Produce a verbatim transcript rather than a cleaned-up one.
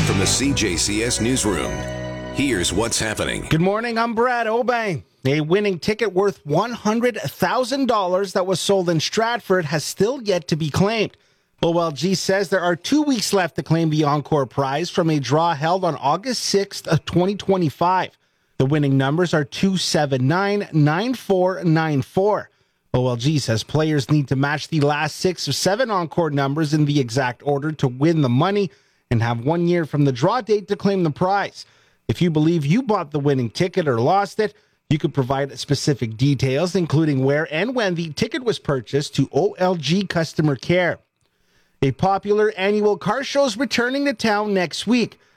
From the C J C S Newsroom, here's what's happening. Good morning, I'm Brad Obey. A winning ticket worth one hundred thousand dollars that was sold in Stratford has still yet to be claimed. O L G says there are two weeks left to claim the Encore prize from a draw held on August sixth of twenty twenty-five. The winning numbers are two seven nine nine four nine four. O L G says players need to match the last six or seven Encore numbers in the exact order to win the money and have one year from the draw date to claim the prize. If you believe you bought the winning ticket or lost it, you could provide specific details, including where and when the ticket was purchased, to O L G Customer Care. A popular annual car show is returning to town next week.